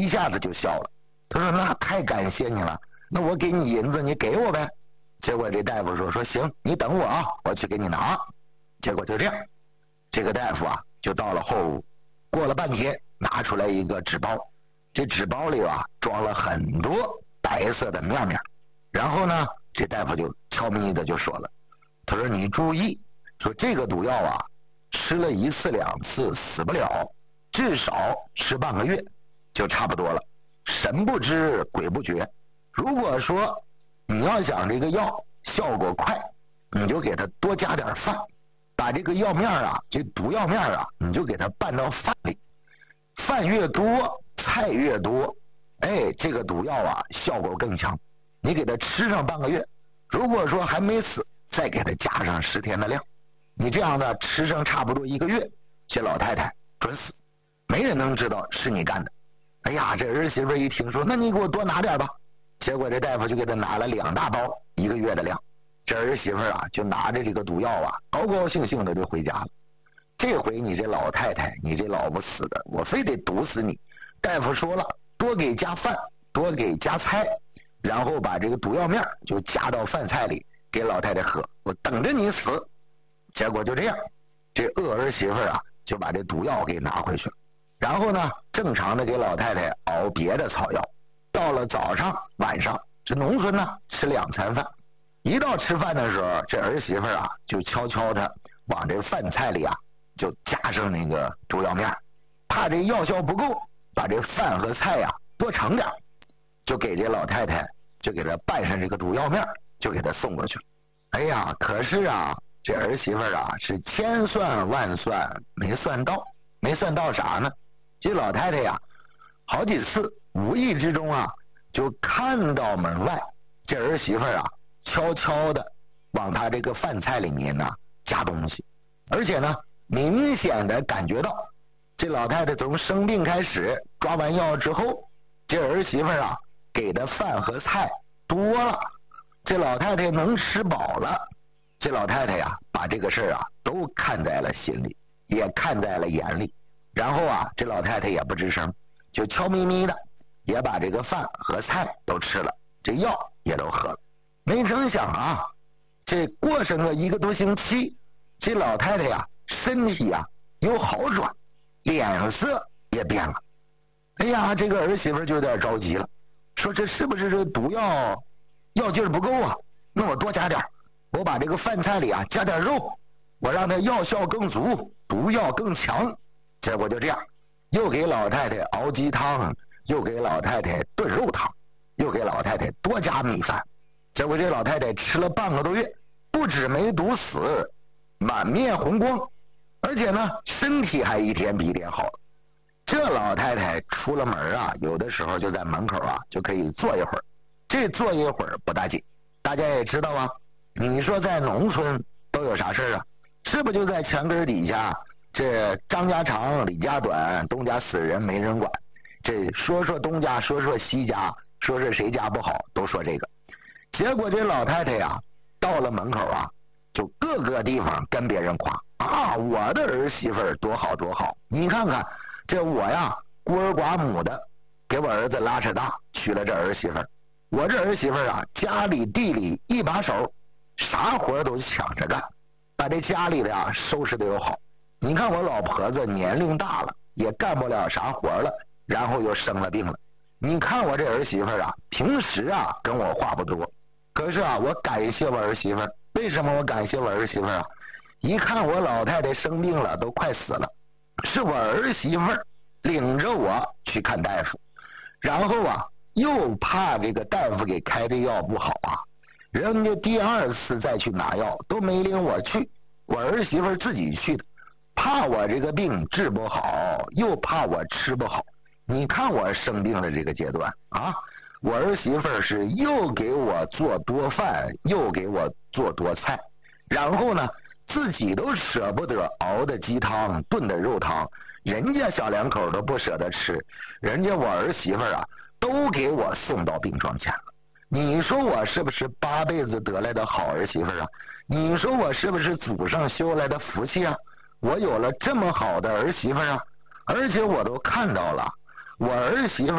一下子就笑了。他说那太感谢你了，那我给你银子，你给我呗。结果这大夫说行，你等我啊，我去给你拿。结果就这样，这个大夫啊就到了后屋，过了半天拿出来一个纸包，这纸包里啊装了很多白色的面面。然后呢，这大夫就悄咪的就说了，他说你注意，说这个毒药啊吃了1次2次死不了，至少吃半个月就差不多了，神不知鬼不觉。如果说你要想这个药效果快，你就给它多加点饭，把这个药面啊，这毒药面啊，你就给它拌到饭里，饭越多菜越多，哎，这个毒药啊效果更强。你给它吃上半个月，如果说还没死，再给它加上10天的量，你这样的吃上差不多1个月，这老太太准死，没人能知道是你干的。哎呀，这儿媳妇一听说，那你给我多拿点吧。结果这大夫就给他拿了2大包1个月的量。这儿媳妇啊就拿着这个毒药啊，高高兴兴的就回家了。这回你这老太太，你这老不死的，我非得毒死你。大夫说了，多给加饭，多给加菜，然后把这个毒药面就加到饭菜里给老太太喝，我等着你死。结果就这样，这恶儿媳妇啊就把这毒药给拿回去了，然后呢正常的给老太太熬别的草药。到了早上晚上，这农村呢吃2餐饭，一到吃饭的时候，这儿媳妇啊就悄悄的往这饭菜里啊就加上那个毒药面，怕这药效不够，把这饭和菜呀多盛点，就给这老太太就给她拌上这个毒药面，就给她送过去了。哎呀，可是啊这儿媳妇啊是千算万算没算到，没算到啥呢？这老太太呀好几次无意之中啊就看到门外这儿媳妇啊悄悄的往她这个饭菜里面呢加东西，而且呢明显的感觉到这老太太从生病开始抓完药之后，这儿媳妇啊给的饭和菜多了，这老太太能吃饱了。这老太太呀把这个事啊都看在了心里，也看在了眼里。然后啊这老太太也不吱声，就悄咪咪的也把这个饭和菜都吃了，这药也都喝了。没成想啊，这过上个1个多星期，这老太太呀身体呀有好转，脸色也变了。哎呀，这个儿媳妇就有点着急了，说这是不是这毒药药劲儿不够啊？那我多加点，我把这个饭菜里啊加点肉，我让它药效更足，毒药更强。结果就这样，又给老太太熬鸡汤，又给老太太炖肉汤，又给老太太多加米饭。结果这老太太吃了半个多月，不止没毒死，满面红光，而且呢身体还一天比一天好。这老太太出了门啊，有的时候就在门口啊就可以坐一会儿，这坐一会儿不打紧。大家也知道啊，你说在农村都有啥事啊？是不就在墙根底下，这张家长李家短，东家死人没人管，这说说东家，说说西家，说是谁家不好，都说这个。结果这老太太呀到了门口啊，就各个地方跟别人夸啊，我的儿媳妇多好多好，你看看这我呀孤儿寡母的，给我儿子拉扯大，娶了这儿媳妇，我这儿媳妇啊家里地里一把手，啥活都抢着干，把这家里的呀收拾的又好。你看我老婆子年龄大了，也干不了啥活了，然后又生了病了。你看我这儿媳妇啊，平时啊跟我话不多，可是啊我感谢我儿媳妇。为什么我感谢我儿媳妇啊？一看我老太太生病了，都快死了，是我儿媳妇领着我去看大夫，然后啊又怕这个大夫给开的药不好啊，人家第2次再去拿药都没领我去，我儿媳妇自己去的，怕我这个病治不好，又怕我吃不好。你看我生病的这个阶段啊，我儿媳妇是又给我做多饭，又给我做多菜，然后呢自己都舍不得熬的鸡汤炖的肉汤，人家小两口都不舍得吃，人家我儿媳妇啊都给我送到病床前了。你说我是不是8辈子得来的好儿媳妇啊？你说我是不是祖上修来的福气啊？我有了这么好的儿媳妇啊，而且我都看到了我儿媳妇